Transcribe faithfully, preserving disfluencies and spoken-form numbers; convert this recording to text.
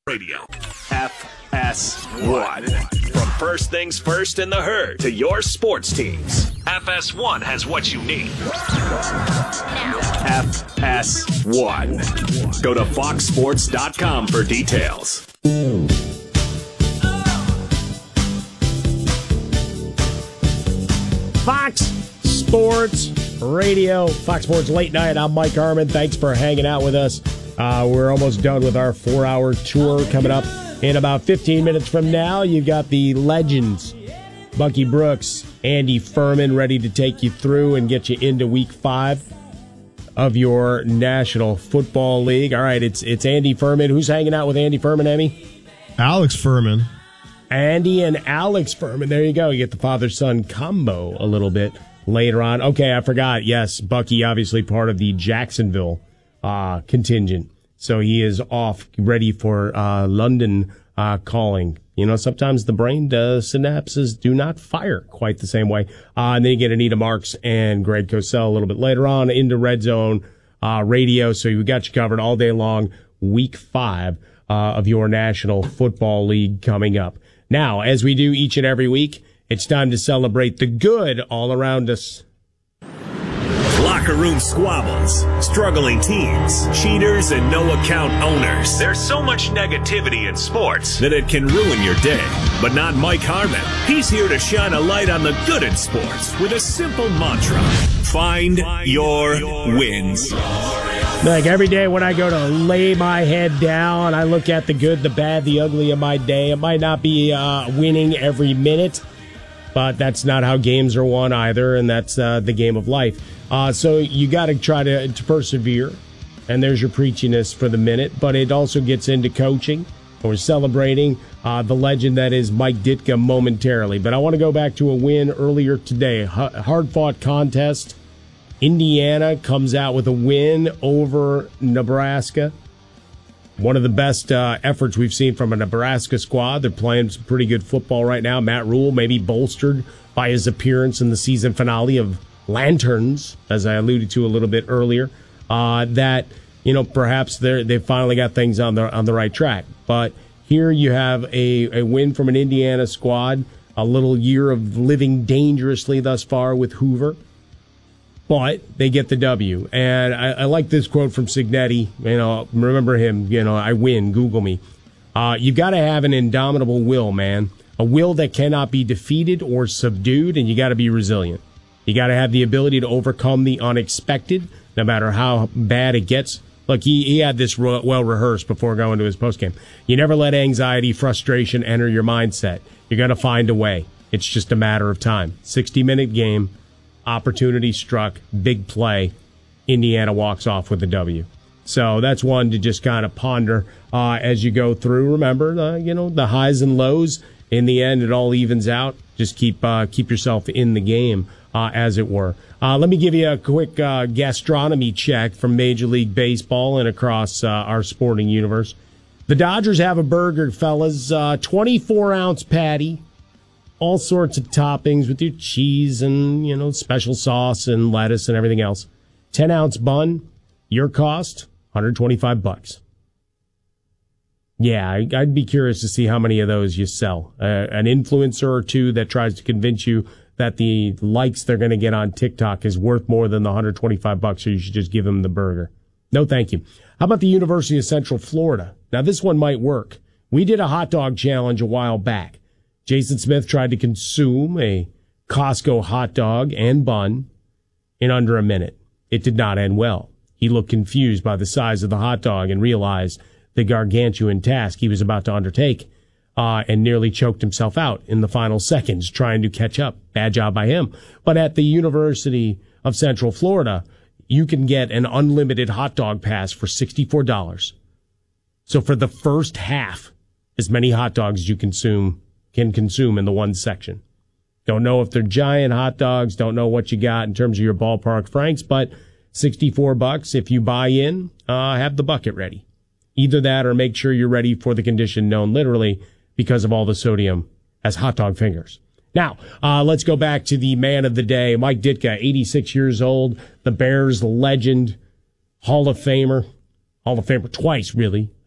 Radio. F S one. From first things first in the herd to your sports teams, F S one has what you need. F S one. Go to fox sports dot com for details. Fox Sports Radio, Fox Sports Late Night. I'm Mike Harmon. Thanks for hanging out with us. Uh, we're almost done with our four-hour tour. Coming up in about fifteen minutes from now, you've got the legends, Bucky Brooks, Andy Furman, ready to take you through and get you into week five of your National Football League. All right, it's it's Andy Furman. Who's hanging out with Andy Furman, Emmy? Alex Furman. Andy and Alex Furman. There you go. You get the father-son combo a little bit later on. Okay, I forgot. Yes, Bucky, obviously part of the Jacksonville uh, contingent. So he is off, ready for uh, London uh, calling. You know, sometimes the brain does, synapses do not fire quite the same way. Uh, and then you get Anita Marks and Greg Cosell a little bit later on into Red Zone uh, Radio. So we got you covered all day long. Week five uh, of your National Football League coming up. Now, as we do each and every week, it's time to celebrate the good all around us. Locker room squabbles, struggling teams, cheaters, and no-account owners. There's so much negativity in sports that it can ruin your day. But not Mike Harmon. He's here to shine a light on the good in sports with a simple mantra. Find your wins. Like every day when I go to lay my head down, I look at the good, the bad, the ugly of my day. It might not be uh, winning every minute, but that's not how games are won either, and that's uh, the game of life. Uh, so you got to try to persevere, and there's your preachiness for the minute, but it also gets into coaching. We're celebrating uh, the legend that is Mike Ditka momentarily, but I want to go back to a win earlier today. H- hard-fought contest. Indiana comes out with a win over Nebraska. One of the best uh, efforts we've seen from a Nebraska squad. They're playing some pretty good football right now. Matt Rule maybe bolstered by his appearance in the season finale of Lanterns, as I alluded to a little bit earlier, uh, that, you know, perhaps they're, they've finally got things on the, on the right track. But here you have a, a win from an Indiana squad, a little year of living dangerously thus far with Hoover. But they get the W. And I, I like this quote from Signetti. You know, remember him, you know, I win, Google me. Uh, you've got to have an indomitable will, man. A will that cannot be defeated or subdued, and you got to be resilient. You got to have the ability to overcome the unexpected, no matter how bad it gets. Look, he, he had this well rehearsed before going to his postgame. You never let anxiety, frustration enter your mindset. You're going to find a way. It's just a matter of time. sixty-minute game. Opportunity struck, big play. Indiana walks off with a W. So that's one to just kind of ponder uh, as you go through. Remember, uh, you know, the highs and lows. In the end, it all evens out. Just keep uh, keep yourself in the game, uh, as it were. Uh, let me give you a quick uh, gastronomy check from Major League Baseball and across uh, our sporting universe. The Dodgers have a burger, fellas. Uh, twenty-four ounce patty. All sorts of toppings with your cheese and, you know, special sauce and lettuce and everything else. ten ounce bun, your cost, one hundred twenty-five bucks. Yeah, I'd be curious to see how many of those you sell. Uh, an influencer or two that tries to convince you that the likes they're going to get on TikTok is worth more than the one hundred twenty-five bucks, so you should just give them the burger. No, thank you. How about the University of Central Florida? Now, this one might work. We did a hot dog challenge a while back. Jason Smith tried to consume a Costco hot dog and bun in under a minute. It did not end well. He looked confused by the size of the hot dog and realized the gargantuan task he was about to undertake, uh, and nearly choked himself out in the final seconds trying to catch up. Bad job by him. But at the University of Central Florida, you can get an unlimited hot dog pass for sixty-four dollars. So for the first half, as many hot dogs as you consume can consume in the one section. Don't know if they're giant hot dogs, don't know what you got in terms of your ballpark franks, but sixty-four bucks if you buy in, uh, have the bucket ready. Either that or make sure you're ready for the condition known literally because of all the sodium as hot dog fingers. Now, uh, let's go back to the man of the day, Mike Ditka, eighty-six years old, the Bears legend, Hall of Famer, Hall of Famer twice, really.